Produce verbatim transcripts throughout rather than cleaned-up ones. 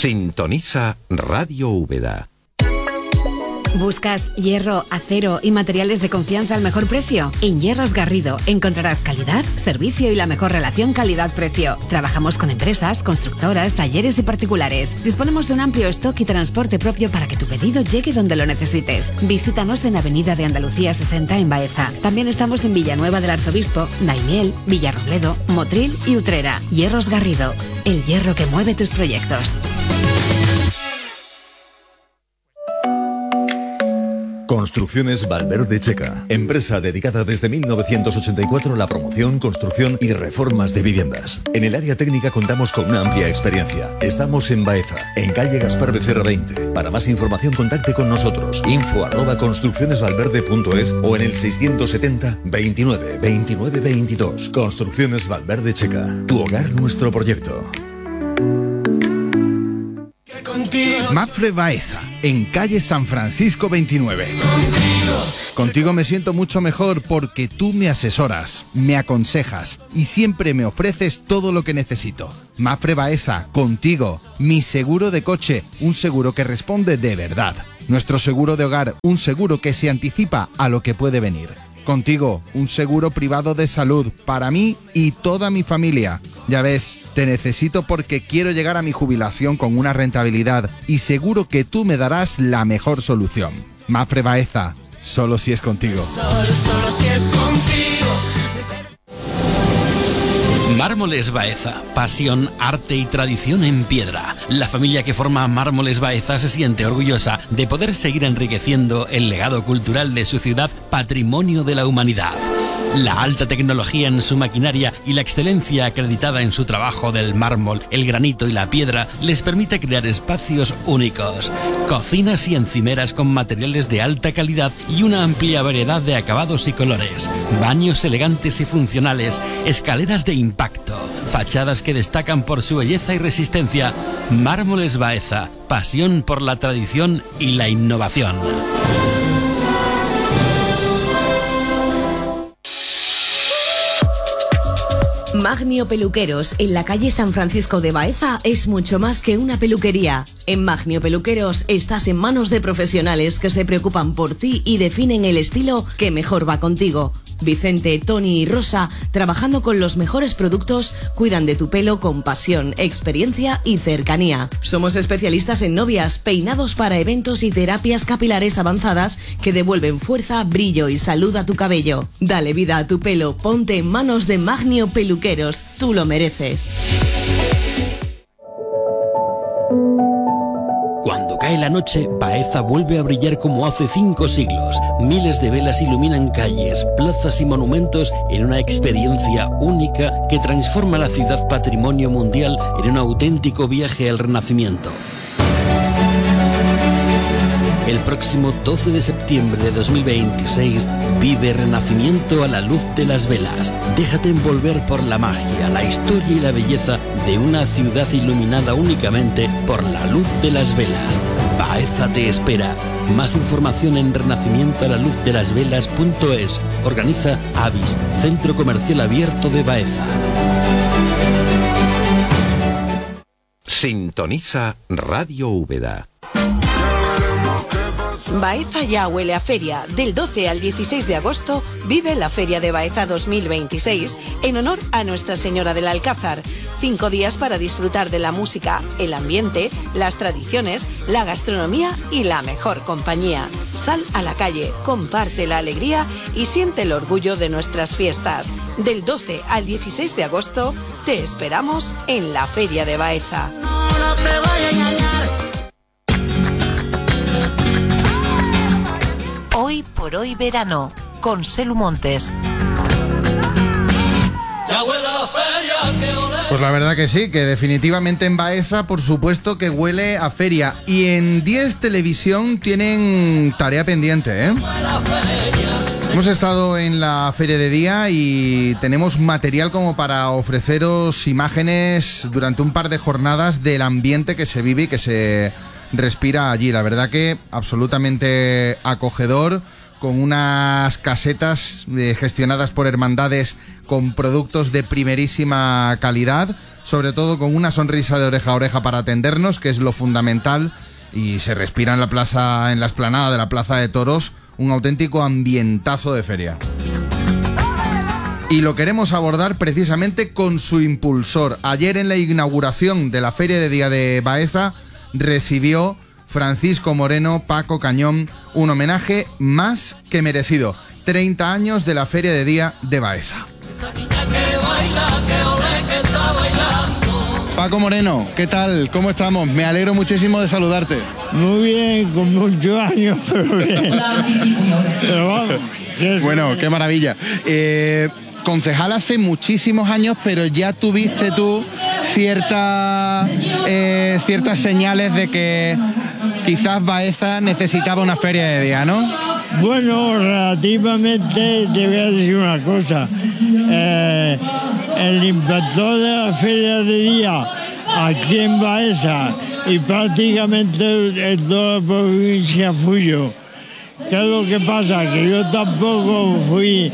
Sintoniza Radio Úbeda. ¿Buscas hierro, acero y materiales de confianza al mejor precio? En Hierros Garrido encontrarás calidad, servicio y la mejor relación calidad-precio. Trabajamos con empresas, constructoras, talleres y particulares. Disponemos de un amplio stock y transporte propio para que tu pedido llegue donde lo necesites. Visítanos en Avenida de Andalucía sesenta en Baeza. También estamos en Villanueva del Arzobispo, Daimiel, Villarrobledo, Motril y Utrera. Hierros Garrido, el hierro que mueve tus proyectos. Construcciones Valverde Checa, empresa dedicada desde mil novecientos ochenta y cuatro a la promoción, construcción y reformas de viviendas. En el área técnica contamos con una amplia experiencia. Estamos en Baeza, en calle Gaspar Becerra veinte. Para más información contacte con nosotros. Info arroba construccionesvalverde punto es o en el seiscientos setenta veintinueve veintinueve veintidós. Construcciones Valverde Checa, tu hogar, nuestro proyecto. Mapfre Baeza, en calle San Francisco veintinueve. Contigo. Contigo me siento mucho mejor porque tú me asesoras, me aconsejas y siempre me ofreces todo lo que necesito. Mapfre Baeza, contigo, mi seguro de coche, un seguro que responde de verdad. Nuestro seguro de hogar, un seguro que se anticipa a lo que puede venir. Contigo, un seguro privado de salud para mí y toda mi familia. Ya ves, te necesito porque quiero llegar a mi jubilación con una rentabilidad y seguro que tú me darás la mejor solución. Mapfre Baeza, solo si es contigo. Solo, solo si es contigo. Mármoles Baeza, pasión, arte y tradición en piedra. La familia que forma Mármoles Baeza se siente orgullosa de poder seguir enriqueciendo el legado cultural de su ciudad, patrimonio de la humanidad. La alta tecnología en su maquinaria y la excelencia acreditada en su trabajo del mármol, el granito y la piedra les permite crear espacios únicos. Cocinas y encimeras con materiales de alta calidad y una amplia variedad de acabados y colores. Baños elegantes y funcionales, escaleras de impacto, fachadas que destacan por su belleza y resistencia. Mármoles Baeza, pasión por la tradición y la innovación. Magnio Peluqueros, en la calle San Francisco de Baeza, es mucho más que una peluquería. En Magnio Peluqueros estás en manos de profesionales que se preocupan por ti y definen el estilo que mejor va contigo. Vicente, Tony y Rosa, trabajando con los mejores productos, cuidan de tu pelo con pasión, experiencia y cercanía. Somos especialistas en novias, peinados para eventos y terapias capilares avanzadas que devuelven fuerza, brillo y salud a tu cabello. Dale vida a tu pelo, ponte en manos de Magnio Peluqueros. Tú lo mereces. Cuando cae la noche, Baeza vuelve a brillar como hace cinco siglos. Miles de velas iluminan calles, plazas y monumentos en una experiencia única que transforma la ciudad patrimonio mundial en un auténtico viaje al Renacimiento. El próximo doce de septiembre de dos mil veintiséis vive Renacimiento a la luz de las velas. Déjate envolver por la magia, la historia y la belleza de una ciudad iluminada únicamente por la luz de las velas. Baeza te espera. Más información en renacimiento a la luz de las velas punto es. Organiza Avis, Centro Comercial Abierto de Baeza. Sintoniza Radio Úbeda. Baeza ya huele a feria. Del doce al dieciséis de agosto vive la Feria de Baeza dos mil veintiséis en honor a Nuestra Señora del Alcázar. Cinco días para disfrutar de la música, el ambiente, las tradiciones, la gastronomía y la mejor compañía. Sal a la calle, comparte la alegría y siente el orgullo de nuestras fiestas. Del doce al dieciséis de agosto te esperamos en la Feria de Baeza. No, no te voy a engañar. Hoy por hoy verano, con Selu Montes. Pues la verdad que sí, que definitivamente en Baeza, por supuesto que huele a feria. Y en diez Televisión tienen tarea pendiente, ¿eh? Hemos estado en la feria de día y tenemos material como para ofreceros imágenes durante un par de jornadas del ambiente que se vive y que se respira allí. La verdad que absolutamente acogedor, con unas casetas eh, gestionadas por hermandades con productos de primerísima calidad, sobre todo con una sonrisa de oreja a oreja para atendernos, que es lo fundamental, y se respira en la plaza, en la explanada de la Plaza de Toros, un auténtico ambientazo de feria. Y lo queremos abordar precisamente con su impulsor. Ayer, en la inauguración de la Feria de Día de Baeza, recibió Francisco Moreno, Paco Cañón, un homenaje más que merecido. treinta años de la Feria de Día de Baeza. Paco Moreno, ¿qué tal? ¿Cómo estamos? Me alegro muchísimo de saludarte. Muy bien, con muchos años, pero bien. Pero vamos, bueno, qué maravilla. Eh, concejal hace muchísimos años, pero ya tuviste tú cierta, eh, ciertas señales de que quizás Baeza necesitaba una feria de día, ¿no? Bueno, relativamente te voy a decir una cosa. Eh, el inspector de la feria de día aquí en Baeza y prácticamente en toda la provincia fui yo. ¿Qué es lo que pasa? Que yo tampoco fui.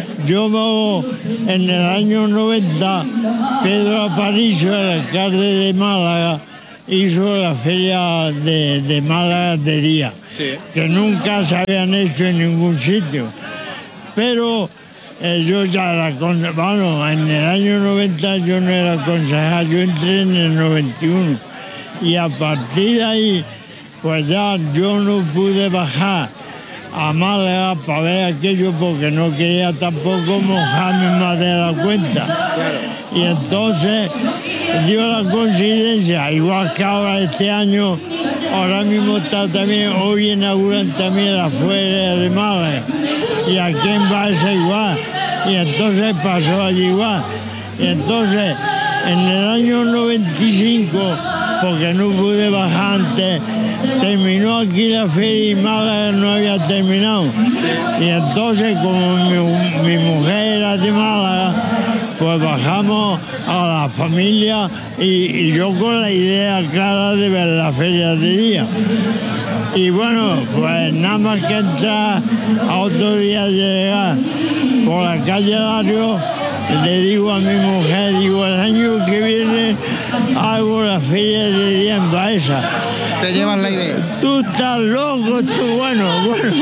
Yo en el año noventa, Pedro Aparicio, el alcalde de Málaga, hizo la feria de, de Málaga de día, sí, que nunca se habían hecho en ningún sitio. Pero eh, yo ya era concejal, bueno, en el año noventa yo no era concejal, yo entré en el noventa y uno. Y a partir de ahí, pues ya yo no pude bajar a Málaga para ver aquello porque no quería tampoco mojarme más de la cuenta. Y entonces dio la coincidencia, igual que ahora este año, ahora mismo está también, hoy inauguran también la feria de Málaga. Y aquí en Baeza igual. Y entonces pasó allí igual. Y entonces, en el año noventa y cinco, porque no pude bajar antes, terminó aquí la feria y Málaga no había terminado. Y entonces, como mi, mi mujer era de Málaga, pues bajamos a la familia y, y yo con la idea clara de ver la feria de día. Y bueno, pues nada más que entrar a otro día de llegar por la calle Lario, le digo a mi mujer, digo, el año que viene hago la feria de día en Baeza. ¿Te llevas la idea? Tú estás loco, tú, bueno, bueno.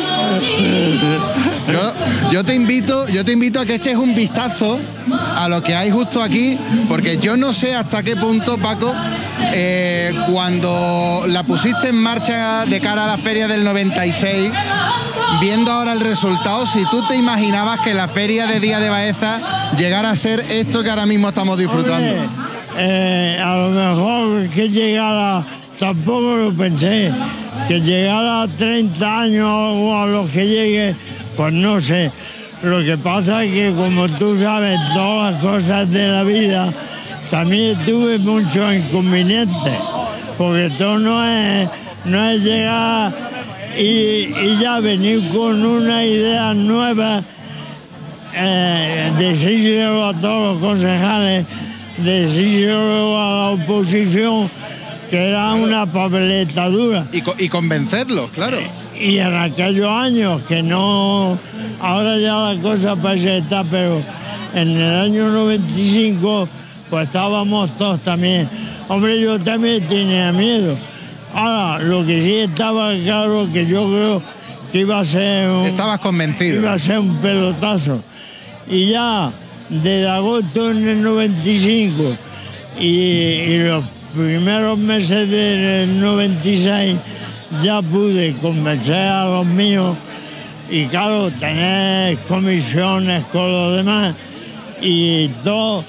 Yo, yo te invito, yo te invito a que eches un vistazo a lo que hay justo aquí, porque yo no sé hasta qué punto, Paco, eh, cuando la pusiste en marcha de cara a la feria del noventa y seis, viendo ahora el resultado, si tú te imaginabas que la feria de Día de Baeza llegara a ser esto que ahora mismo estamos disfrutando. Hombre, eh, a lo mejor que llegara, tampoco lo pensé, que llegara a treinta años o a los que llegue, pues no sé. Lo que pasa es que, como tú sabes, todas las cosas de la vida, también tuve muchos inconvenientes, porque todo no es, no es llegar y, y ya venir con una idea nueva, eh, decírselo a todos los concejales, decírselo a la oposición, que era una papeleta dura. Y, co- y convencerlos, claro. Y en aquellos años que no, ahora ya la cosa parece que está, pero en el año noventa y cinco pues estábamos todos también. Hombre, yo también tenía miedo. Ahora, lo que sí estaba claro que yo creo que iba a ser un... Estabas convencido. Iba a ser un pelotazo. Y ya desde agosto en el noventa y cinco y, y los primeros meses del noventa y seis ya pude convencer a los míos y claro, tener comisiones con los demás y todos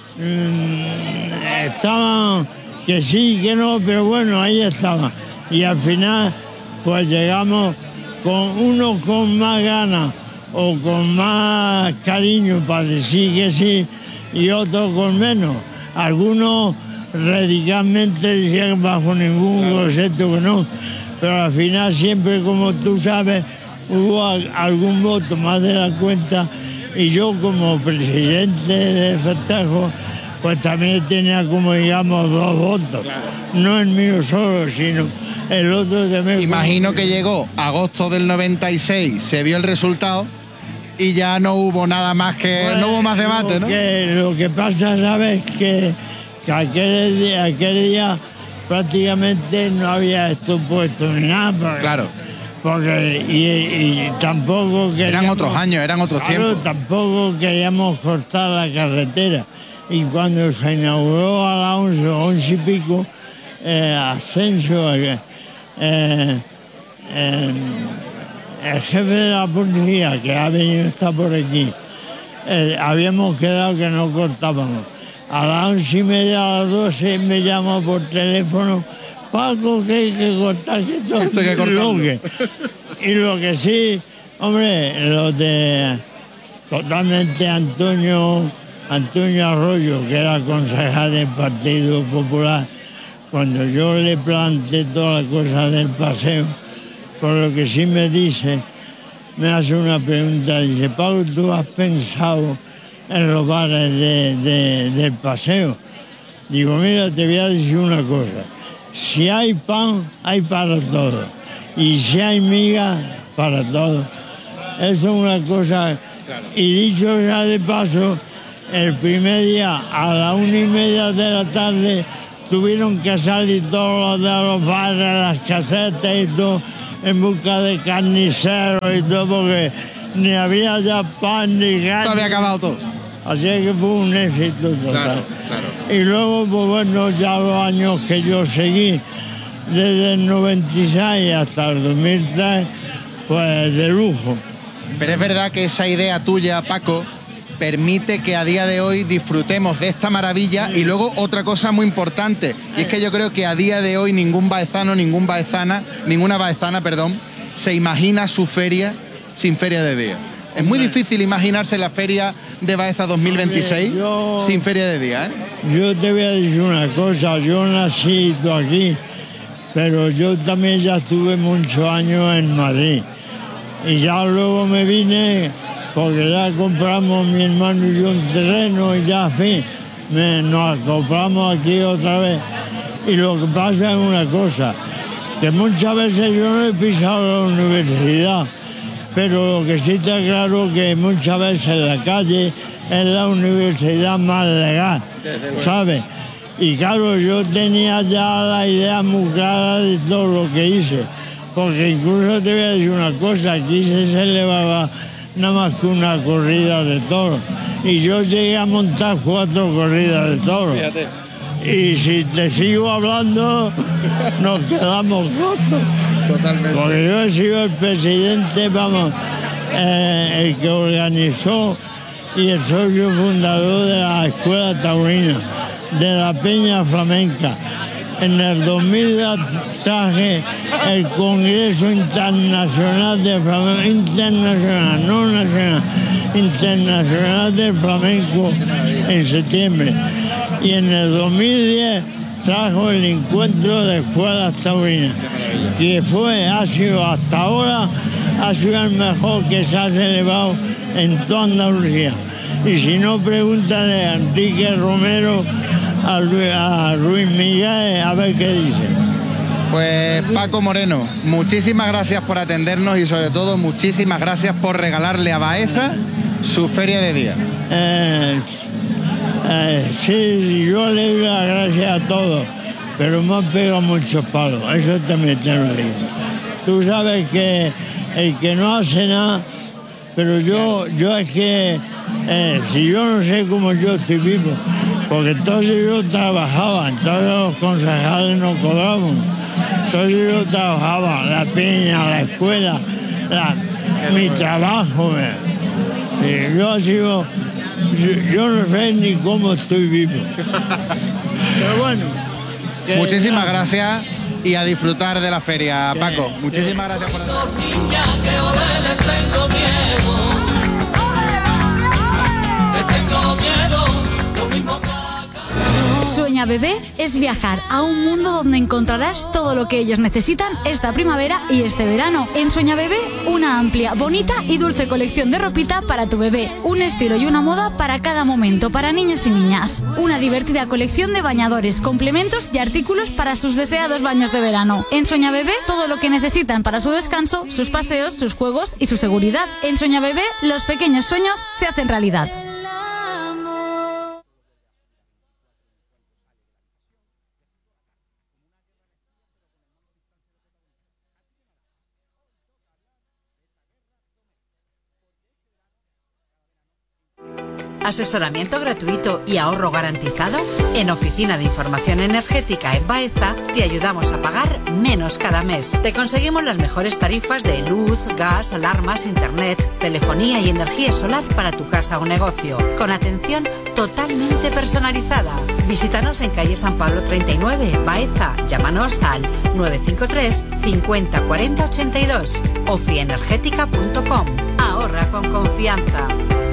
mmm, estaban que sí, que no, pero bueno, ahí estaban. Y al final pues llegamos con uno con más ganas o con más cariño para decir que sí y otros con menos. Algunos radicalmente decían bajo ningún concepto que no. Pero al final siempre, como tú sabes, hubo algún voto más de la cuenta y yo como presidente de festejo pues también tenía como digamos dos votos. Claro. No el mío solo, sino el otro también. Imagino que llegó agosto del noventa y seis, se vio el resultado y ya no hubo nada más que, pues, no hubo más debate, ¿no? Que, lo que pasa, ¿sabes? Que, que aquel día, aquel día prácticamente no había esto puesto ni nada. Porque, claro. Porque, y, y tampoco queríamos... Eran otros años, eran otros claro, tiempos. Tampoco queríamos cortar la carretera. Y cuando se inauguró a las once, once y pico, eh, Asensio, eh, eh, eh, el jefe de la policía, que ha venido está por aquí, eh, habíamos quedado que no cortábamos. A las once y media, a las doce, me llamó por teléfono: Paco, que hay que cortar, que esto Esto hay que cortarlo. Y lo que sí, hombre, lo de totalmente Antonio, Antonio Arroyo, que era concejal del Partido Popular, cuando yo le planteé toda la cosa del paseo, por lo que sí me dice, me hace una pregunta, dice: Pablo, ¿tú has pensado en los bares de, de, del paseo? Digo: mira, te voy a decir una cosa, si hay pan, hay para todo, y si hay miga, para todo. Eso es una cosa, claro. Y dicho ya de paso, el primer día a la una y media de la tarde tuvieron que salir todos los de los bares, las casetas y todo, en busca de carniceros y todo, porque ni había ya pan ni carne. Se había acabado todo. Así que fue un éxito total. Claro, claro. Y luego, pues bueno, ya los años que yo seguí, desde el noventa y seis hasta el dos mil tres, pues de lujo. Pero es verdad que esa idea tuya, Paco, permite que a día de hoy disfrutemos de esta maravilla. Y luego otra cosa muy importante, y es que yo creo que a día de hoy ningún baezano, ningún baezana, ninguna baezana, perdón, se imagina su feria sin Feria de Día. Es muy difícil imaginarse la Feria de Baeza dos mil veintiséis yo, sin Feria de Día, ¿eh? Yo te voy a decir una cosa, yo nací aquí, pero yo también ya estuve muchos años en Madrid. Y ya luego me vine, porque ya compramos mi hermano y yo un terreno y ya, en fin, me, nos compramos aquí otra vez. Y lo que pasa es una cosa, que muchas veces yo no he pisado la universidad, pero lo que sí está claro que muchas veces la calle es la universidad más legal, ¿sabes? Y claro, yo tenía ya la idea muy clara de todo lo que hice, porque incluso te voy a decir una cosa, aquí se celebraba nada más que una corrida de toros, y yo llegué a montar cuatro corridas de toros. Fíjate. Y si te sigo hablando, nos quedamos cortos. Totalmente. Porque yo he sido el presidente, vamos, eh, el que organizó y el socio fundador de la Escuela Taurina, de la Peña Flamenca. En el dos mil traje el Congreso Internacional de Flamenco, internacional, no nacional, internacional del flamenco en septiembre. Y en el dos mil diez trajo el encuentro de escuelas taurinas, que fue, ha sido hasta ahora, ha sido el mejor que se ha celebrado en toda Andalucía. Y si no, pregúntale a Enrique Romero, a Luis, a Luis Miguel, a ver qué dice. Pues Paco Moreno, muchísimas gracias por atendernos y sobre todo muchísimas gracias por regalarle a Baeza su Feria de Día. Eh, eh, sí, yo le doy las gracias a todos, pero me han pegado muchos palos, eso también te lo digo. Tú sabes que el que no hace nada, pero yo, yo es que, eh, si yo no sé cómo yo estoy vivo, porque entonces yo trabajaba, entonces los concejales no cobraban, entonces yo trabajaba, la peña, la escuela, la, mi trabajo. Eh, yo, sido, yo, yo no sé ni cómo estoy vivo. Pero bueno. Muchísimas gracias y a disfrutar de la feria, Paco. Muchísimas gracias por estar. Sueña Bebé es viajar a un mundo donde encontrarás todo lo que ellos necesitan esta primavera y este verano. En Sueña Bebé, una amplia, bonita y dulce colección de ropita para tu bebé. Un estilo y una moda para cada momento, para niños y niñas. Una divertida colección de bañadores, complementos y artículos para sus deseados baños de verano. En Sueña Bebé, todo lo que necesitan para su descanso, sus paseos, sus juegos y su seguridad. En Sueña Bebé, los pequeños sueños se hacen realidad. asesoramiento gratuito y ahorro garantizado. En Oficina de Información Energética en Baeza te ayudamos a pagar menos cada mes. Te conseguimos las mejores tarifas de luz, gas, alarmas, internet, telefonía y energía solar para tu casa o negocio, con atención totalmente personalizada. Visítanos en calle San Pablo treinta y nueve, Baeza. Llámanos al nueve cinco tres cincuenta cuarenta ochenta y dos. ofienergética punto com. Ahorra con confianza.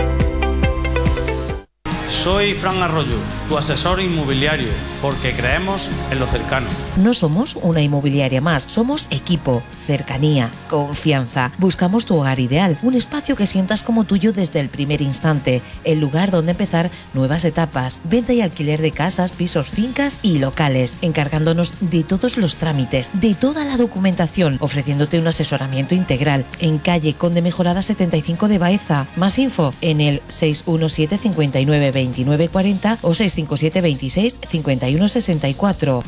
Soy Fran Arroyo, tu asesor inmobiliario, porque creemos en lo cercano. No somos una inmobiliaria más, somos equipo, cercanía, confianza. Buscamos tu hogar ideal, un espacio que sientas como tuyo desde el primer instante, el lugar donde empezar nuevas etapas, venta y alquiler de casas, pisos, fincas y locales, encargándonos de todos los trámites, de toda la documentación, ofreciéndote un asesoramiento integral en calle Conde Mejorada setenta y cinco de Baeza. Más info en el seis uno siete cincuenta y nueve veintinueve cuarenta o seis cinco siete veintiséis cincuenta y uno sesenta y cuatro.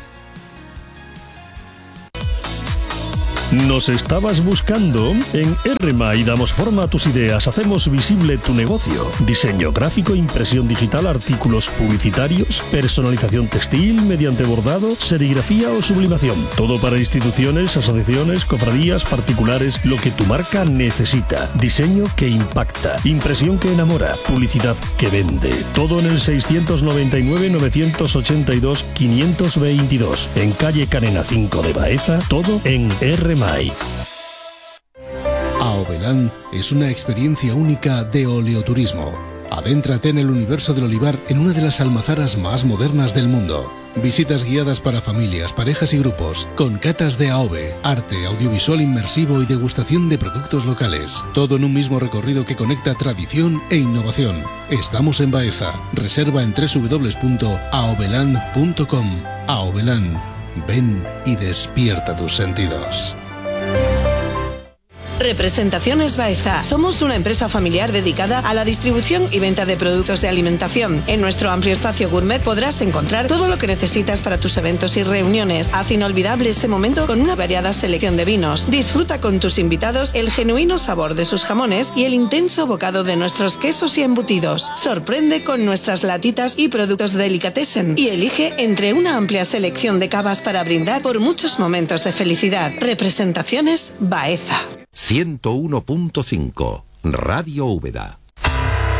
¿Nos estabas buscando? En R M A I damos forma a tus ideas, hacemos visible tu negocio. Diseño gráfico, impresión digital, artículos publicitarios, personalización textil mediante bordado, serigrafía o sublimación. Todo para instituciones, asociaciones, cofradías, particulares, lo que tu marca necesita. Diseño que impacta, impresión que enamora, publicidad que vende. Todo en el seiscientos noventa y nueve novecientos ochenta y dos quinientos veintidós. En calle Canena cinco de Baeza, todo en R M A I. Aovelán es una experiencia única de oleoturismo. Adéntrate en el universo del olivar en una de las almazaras más modernas del mundo. Visitas guiadas para familias, parejas y grupos, con catas de AOVE, arte, audiovisual inmersivo y degustación de productos locales. Todo en un mismo recorrido que conecta tradición e innovación. Estamos en Baeza. Reserva en doble u doble u doble u punto aovelán punto com. Aovelán. Ven y despierta tus sentidos. Representaciones Baeza. Somos una empresa familiar dedicada a la distribución y venta de productos de alimentación. En nuestro amplio espacio gourmet podrás encontrar todo lo que necesitas para tus eventos y reuniones. Haz inolvidable ese momento con una variada selección de vinos. Disfruta con tus invitados el genuino sabor de sus jamones y el intenso bocado de nuestros quesos y embutidos. Sorprende con nuestras latitas y productos de delicatessen y elige entre una amplia selección de cavas para brindar por muchos momentos de felicidad. Representaciones Baeza. ciento uno punto cinco Radio Úbeda.